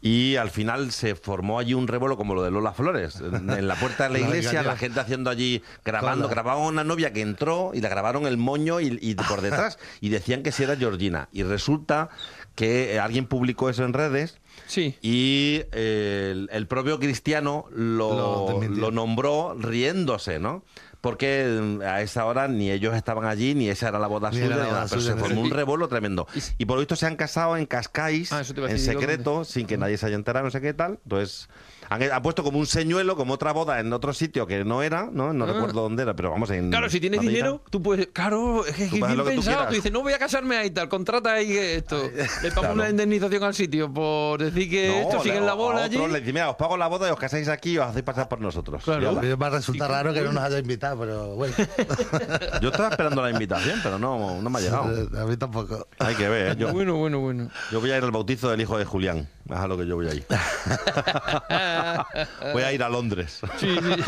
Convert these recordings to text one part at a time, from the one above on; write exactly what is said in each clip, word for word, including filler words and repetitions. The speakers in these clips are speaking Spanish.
Y al final se formó allí un revuelo como lo de Lola Flores. En, en la puerta de la iglesia, la gente haciendo allí, grabando, grababan a una novia que entró y le grabaron el moño y, y por detrás. Y decían que si era Georgina. Y resulta que alguien publicó eso en redes. Sí. Y eh, el, el propio Cristiano lo, Lo lo nombró riéndose, ¿no? Porque a esa hora ni ellos estaban allí, ni esa era la boda Ni suya, era la ni boda nada, pero suya, se no. formó un Y- revuelo tremendo. y- Y por lo visto se han casado en Cascais, Ah, eso te iba a en decir, digo, secreto, sin que nadie se haya enterado, no sé qué tal. Entonces, han, han puesto como un señuelo, como otra boda en otro sitio que no era, ¿no? No Ah. recuerdo dónde era, pero vamos, en... Claro, si tienes Madrid. dinero, tú puedes. Claro, es que es Tú puedes bien lo que tú pensado. Tú, quieras. dices, no voy a casarme ahí tal, contrata ahí esto. Le pago Claro. una indemnización al sitio por decir que No, esto sigue le- en la a bola allí. otros le dicen, mira, os pago la boda y os casáis aquí y os hacéis pasar por nosotros. Claro. Y ala. A mí me resulta raro que no nos haya invitado, pero bueno. Yo estaba esperando la invitación, pero no, no me ha llegado. A mí tampoco. Hay que ver, ¿eh? Yo, Bueno, bueno, bueno. yo voy a ir al bautizo del hijo de Julián. Es a lo que yo voy a ir. Voy a ir a Londres. Sí, sí.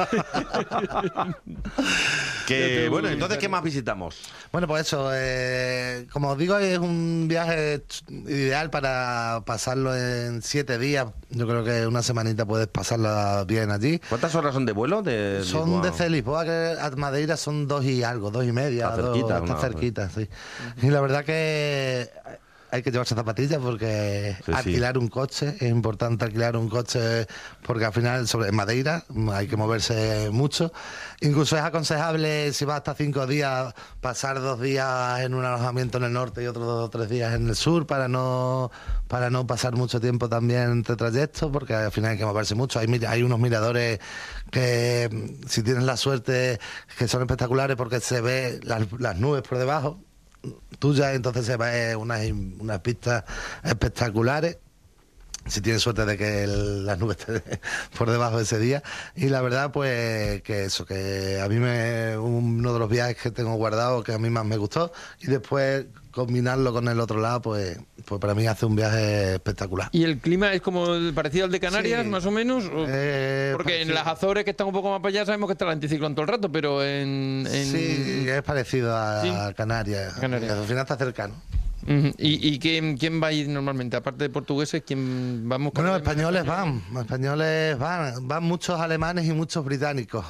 Que, bueno, entonces, ¿qué más visitamos? Bueno, pues eso, eh, como os digo, es un viaje ch- ideal para pasarlo en siete días. Yo creo que una semanita puedes pasarla bien allí. ¿Cuántas horas son de vuelo? De Son Lisboa? desde Lisboa que a Madeira son dos y algo, dos y media. Está dos- cerquita, está una- cerquita, sí. Y la verdad que hay que llevarse zapatillas porque Sí, sí. alquilar un coche, es importante alquilar un coche porque al final sobre en Madeira hay que moverse mucho. Incluso es aconsejable, si vas hasta cinco días, pasar dos días en un alojamiento en el norte y otros dos o tres días en el sur para no para no pasar mucho tiempo también entre trayectos, porque al final hay que moverse mucho. Hay, mira- hay unos miradores que, mm, si tienes la suerte, que son espectaculares porque se ve las, las nubes por debajo tuya, entonces se ve unas, unas pistas espectaculares. Si tienes suerte de que el- las nubes estén por debajo de ese día. Y la verdad, pues, que eso, que a mí me uno de los viajes que tengo guardado que a mí más me gustó. Y después combinarlo con el otro lado, pues, pues para mí hace un viaje espectacular. ¿Y el clima es como el parecido al de Canarias, Sí. más o menos? ¿O? Eh, Porque en parecido. las Azores, que están un poco más para allá, sabemos que está el anticiclón todo el rato, pero en... en- Sí, es parecido a Sí. Canarias. Canarias. Al final está cercano. Ujú. ¿Y, y quién, quién va a ir normalmente? Aparte de portugueses, ¿quién vamos? Bueno, españoles van, españoles van, van muchos alemanes y muchos británicos.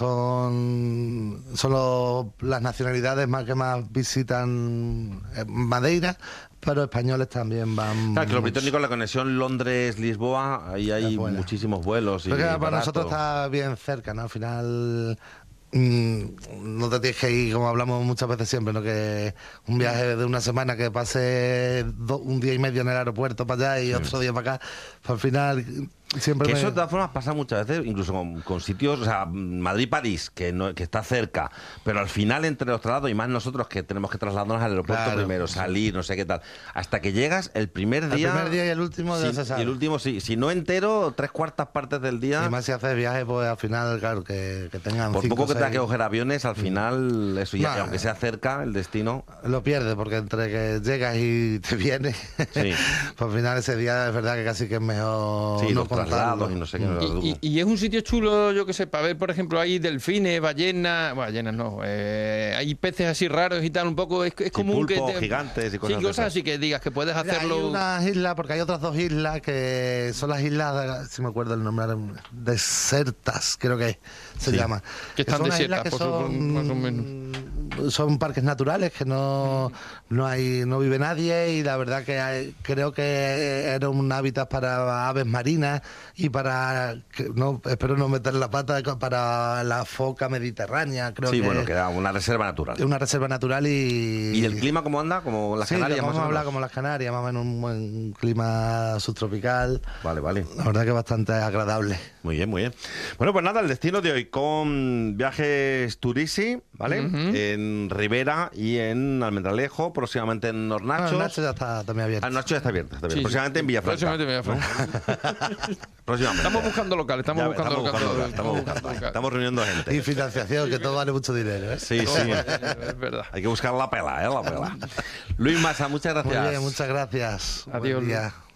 Son, son los- las nacionalidades más que más visitan eh, Madeira, pero españoles también van. Claro, que los muchos. británicos, la conexión Londres-Lisboa, ahí hay Es buena. muchísimos vuelos. Y Porque para barato. nosotros está bien cerca, ¿no? Al final mm, no te tienes que ir, como hablamos muchas veces siempre, ¿no? Que un viaje de una semana que pase do- un día y medio en el aeropuerto para allá y otro día para acá, pues al final siempre Que me- eso de todas formas pasa muchas veces, incluso con, con sitios, o sea, Madrid-París, que no, que está cerca, pero al final entre los traslados, y más nosotros que tenemos que trasladarnos al aeropuerto Claro, primero, sí. salir, no sé qué tal, hasta que llegas el primer el día... primer día y el último ya sí, se sabe. y el último sí, si no entero, tres cuartas partes del día... Y más si haces viaje, pues al final, claro, que, que tengan Por cinco, poco que tengas seis, que coger aviones, al final, eso ya, Nah. aunque sea cerca, el destino... lo pierdes, porque entre que llegas y te vienes, Sí. pues al final ese día es verdad que casi que es mejor Sí, no los contarlo. traslados y no sé qué. no lo Y, dudo. y- y es un sitio chulo, yo que sé, para ver, por ejemplo, hay delfines, ballenas, bueno, ballenas no, eh, hay peces así raros y tal, un poco, es, es común que... pulpos gigantes y cosas Sí, de cosas esas. así que digas que puedes Mira, hacerlo... hay unas islas, porque hay otras dos islas que son las islas, si me acuerdo el nombre, desertas, creo que se Sí. llama. Que están son unas desiertas, islas que por su- son, más o menos. son parques naturales, que no, no hay no vive nadie, y la verdad que hay- creo que era un hábitat para aves marinas y para, que no espero no meter la pata, para la foca mediterránea, creo Sí, que bueno, que era una reserva natural. es una reserva natural. y ¿Y el clima cómo anda? Como las Sí, Canarias, que más vamos o a hablar menos. como las Canarias, más o menos un buen clima subtropical. Vale, vale. La verdad que bastante agradable. Muy bien, muy bien. Bueno, pues nada, el destino de hoy con Viajes Turisi, ¿vale? Ujú. En Rivera y en Almendralejo, próximamente en Bueno, Hornachos. el Nacho ya está también abierto. Ah, Nacho ya está abierto. Está Sí, abierto. sí. Próximamente en Villafranca. Próximamente en Villafranca. Próximamente. Estamos buscando local, estamos Ya, buscando estamos local. buscando local, estamos buscando. Estamos reuniendo gente. Y financiación, que todo vale mucho dinero, ¿eh? Sí, sí. Es verdad. Hay que buscar la pela, ¿eh? La pela. Luis Massa, muchas Muy gracias. bien, muchas gracias. Adiós, Buen día. Luis.